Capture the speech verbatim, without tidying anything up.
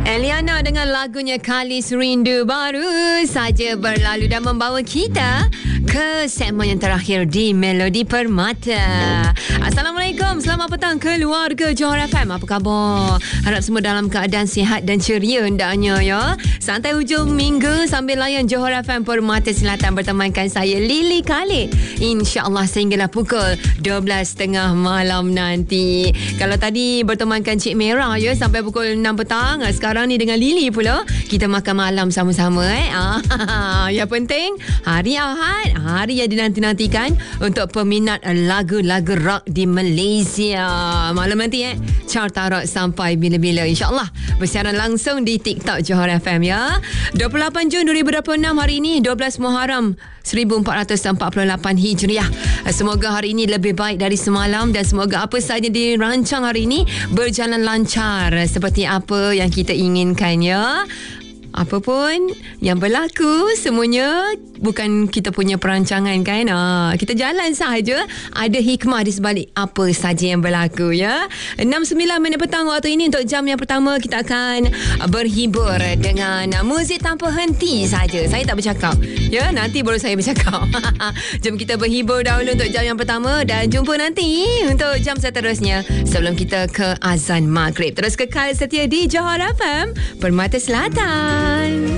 Eliana dengan lagunya Kalis Rindu baru saja berlalu dan membawa kita ke segmen yang terakhir di Melodi Permata. Assalamualaikum, selamat petang keluarga Johor F M. Apa khabar? Harap semua dalam keadaan sihat dan ceria hendaknya ya. Santai hujung minggu sambil layan Johor F M Permata Selatan bertemankan saya Lily Khalid. InsyaAllah sehinggalah pukul dua belas tiga puluh malam nanti. Kalau tadi bertemankan Cik Merah ya sampai pukul enam petang, sekarang ni dengan Lily pula kita makan malam sama-sama eh. Ah, yang penting hari Ahad, hari yang dinanti-nantikan untuk peminat lagu-lagu rock di Malaysia. Malam nanti eh carta rock sampai bila-bila, insya-Allah bersiaran langsung di TikTok Johor F M ya. dua puluh lapan Jun dua ribu dua puluh enam hari ini, dua belas Muharram seribu empat ratus empat puluh lapan Hijriah. Semoga hari ini lebih baik dari semalam dan semoga apa sahaja dirancang hari ini berjalan lancar seperti apa yang kita inginkan ya. Apa pun yang berlaku semuanya bukan kita punya perancangan kan. Ha, kita jalan sahaja, ada hikmah di sebalik apa saja yang berlaku ya. enam sembilan minit petang waktu ini untuk jam yang pertama kita akan berhibur dengan muzik tanpa henti saja. Saya tak bercakap. Ya, nanti baru saya bercakap. Jom kita berhibur dahulu untuk jam yang pertama dan jumpa nanti untuk jam seterusnya sebelum kita ke azan maghrib. Terus kekal setia di Johor F M Permata Selatan.